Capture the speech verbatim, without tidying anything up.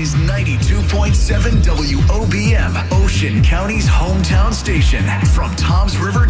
is ninety-two point seven W O B M, Ocean County's hometown station. From Toms River